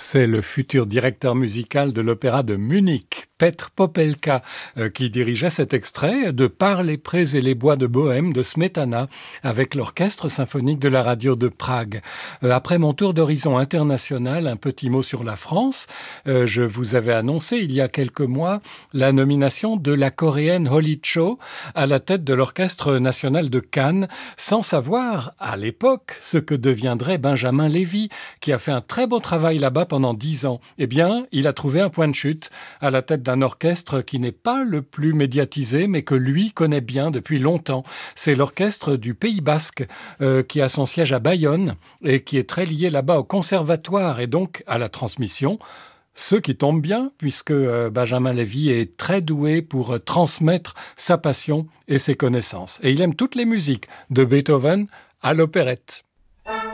C'est le futur directeur musical de l'Opéra de Munich, Petr Popelka, qui dirigeait cet extrait de Par les prés et les bois de Bohême de Smetana avec l'Orchestre symphonique de la radio de Prague. Après mon tour d'horizon international, un petit mot sur la France. Je vous avais annoncé il y a quelques mois la nomination de la coréenne Holly Cho à la tête de l'Orchestre national de Cannes, sans savoir à l'époque ce que deviendrait Benjamin Lévy, qui a fait un très beau travail là-bas pendant 10 ans. Eh bien, il a trouvé un point de chute à la tête d'un orchestre qui n'est pas le plus médiatisé, mais que lui connaît bien depuis longtemps. C'est l'orchestre du Pays Basque, qui a son siège à Bayonne et qui est très lié là-bas au conservatoire et donc à la transmission. Ce qui tombe bien, puisque Benjamin Lévy est très doué pour transmettre sa passion et ses connaissances. Et il aime toutes les musiques, de Beethoven à l'opérette.